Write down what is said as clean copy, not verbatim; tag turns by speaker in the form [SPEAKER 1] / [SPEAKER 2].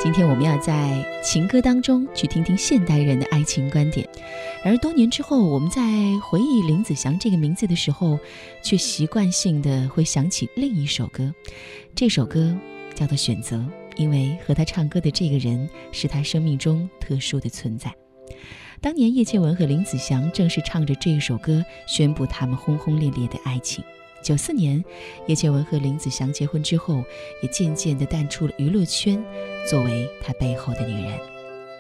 [SPEAKER 1] 今天我们要在情歌当中去听听现代人的爱情观点，而多年之后，我们在回忆林子祥这个名字的时候，却习惯性的会想起另一首歌。这首歌叫做《选择》，因为和他唱歌的这个人是他生命中特殊的存在。当年叶倩文和林子祥正是唱着这一首歌宣布他们轰轰烈烈的爱情。94年，叶倩文和林子祥结婚之后，也渐渐地淡出了娱乐圈，作为他背后的女人。